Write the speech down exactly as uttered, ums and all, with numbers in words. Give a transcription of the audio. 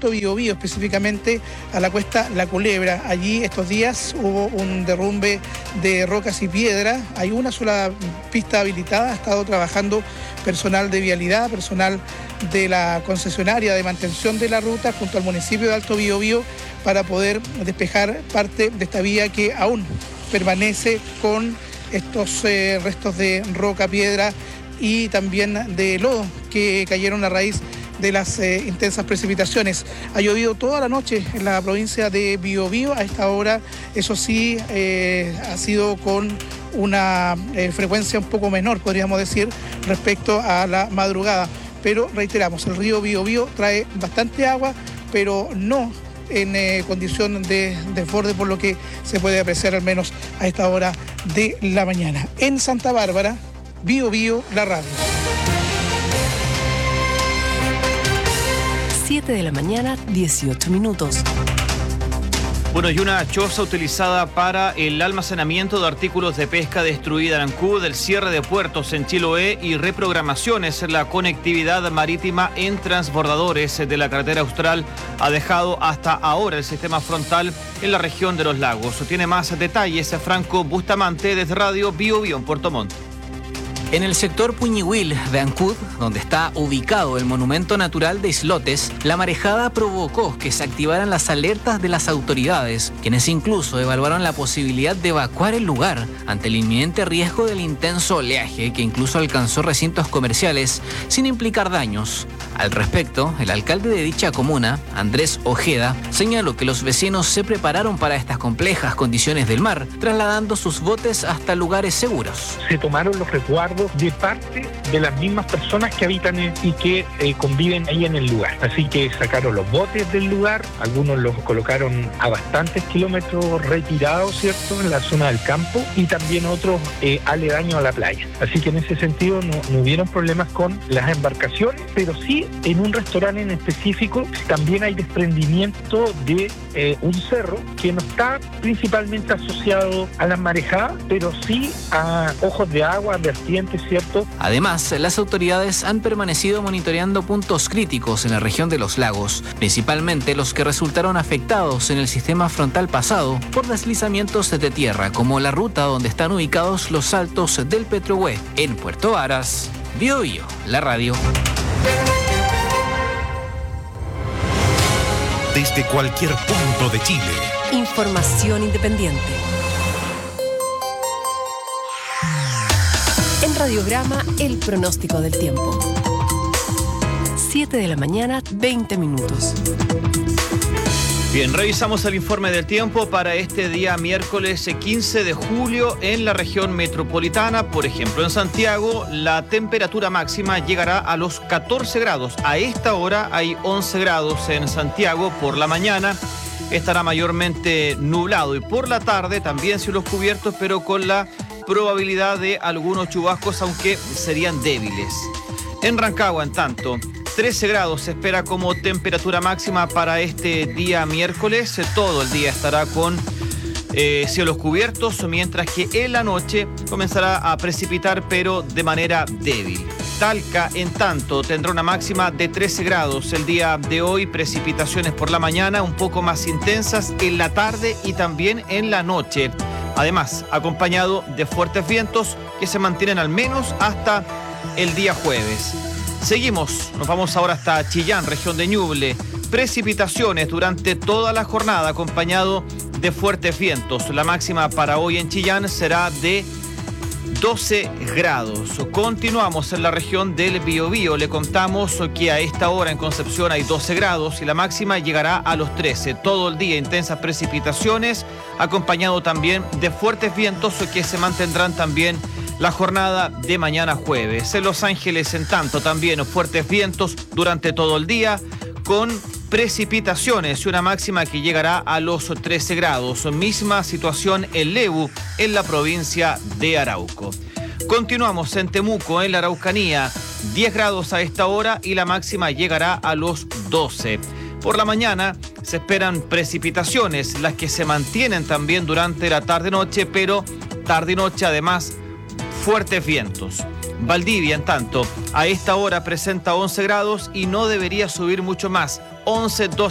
Alto Biobío, específicamente a la cuesta La Culebra. Allí estos días hubo un derrumbe de rocas y piedras. Hay una sola pista habilitada, ha estado trabajando personal de vialidad, personal de la concesionaria de mantención de la ruta junto al municipio de Alto Biobío para poder despejar parte de esta vía que aún permanece con estos eh, restos de roca, piedra y también de lodo que cayeron a raíz de las eh, intensas precipitaciones. Ha llovido toda la noche en la provincia de Biobío. A esta hora, eso sí, eh, ha sido con una eh, frecuencia un poco menor, podríamos decir, respecto a la madrugada. Pero reiteramos, el río Biobío trae bastante agua, pero no en eh, condición de desborde, por lo que se puede apreciar al menos a esta hora de la mañana. En Santa Bárbara, Biobío, la radio. siete de la mañana, dieciocho minutos. Bueno, y una choza utilizada para el almacenamiento de artículos de pesca destruida en Ancud, el cierre de puertos en Chiloé y reprogramaciones en la conectividad marítima en transbordadores de la carretera austral ha dejado hasta ahora el sistema frontal en la región de los lagos. Tiene más detalles Franco Bustamante desde Radio Biobío en Puerto Montt. En el sector Puñihuil de Ancud, donde está ubicado el monumento natural de Islotes, la marejada provocó que se activaran las alertas de las autoridades, quienes incluso evaluaron la posibilidad de evacuar el lugar ante el inminente riesgo del intenso oleaje que incluso alcanzó recintos comerciales sin implicar daños. Al respecto, el alcalde de dicha comuna, Andrés Ojeda, señaló que los vecinos se prepararon para estas complejas condiciones del mar, trasladando sus botes hasta lugares seguros. Se tomaron los resguardos de parte de las mismas personas que habitan en, y que eh, conviven ahí en el lugar. Así que sacaron los botes del lugar, algunos los colocaron a bastantes kilómetros retirados, ¿cierto?, en la zona del campo, y también otros eh, aledaños a la playa. Así que en ese sentido no, no hubieron problemas con las embarcaciones, pero sí en un restaurante en específico también hay desprendimiento de eh, un cerro que no está principalmente asociado a las marejadas, pero sí a ojos de agua, vertientes, ¿cierto? Además, las autoridades han permanecido monitoreando puntos críticos en la región de los lagos, principalmente los que resultaron afectados en el sistema frontal pasado por deslizamientos de tierra, como la ruta donde están ubicados los saltos del Petrohue en Puerto Varas. Biobío, la radio. Desde cualquier punto de Chile. Información independiente. En Radiograma, el pronóstico del tiempo. siete de la mañana, veinte minutos. Bien, revisamos el informe del tiempo para este día miércoles quince de julio en la región metropolitana. Por ejemplo, en Santiago la temperatura máxima llegará a los catorce grados. A esta hora hay once grados en Santiago. Por la mañana estará mayormente nublado y por la tarde también cielos cubiertos, pero con la probabilidad de algunos chubascos, aunque serían débiles. En Rancagua, en tanto, trece grados se espera como temperatura máxima para este día miércoles. Todo el día estará con eh, cielos cubiertos, mientras que en la noche comenzará a precipitar, pero de manera débil. Talca, en tanto, tendrá una máxima de trece grados el día de hoy. Precipitaciones por la mañana, un poco más intensas en la tarde y también en la noche. Además, acompañado de fuertes vientos que se mantienen al menos hasta el día jueves. Seguimos, nos vamos ahora hasta Chillán, región de Ñuble. Precipitaciones durante toda la jornada, acompañado de fuertes vientos. La máxima para hoy en Chillán será de doce grados. Continuamos en la región del Biobío. Le contamos que a esta hora en Concepción hay doce grados y la máxima llegará a los trece. Todo el día intensas precipitaciones, acompañado también de fuertes vientos que se mantendrán también la jornada de mañana jueves. En Los Ángeles, en tanto, también fuertes vientos durante todo el día, con precipitaciones y una máxima que llegará a los trece grados. Misma situación en Lebu, en la provincia de Arauco. Continuamos en Temuco, en la Araucanía, diez grados a esta hora y la máxima llegará a los doce. Por la mañana se esperan precipitaciones, las que se mantienen también durante la tarde-noche, pero tarde y noche además fuertes vientos. Valdivia, en tanto, a esta hora presenta once grados y no debería subir mucho más. once, doce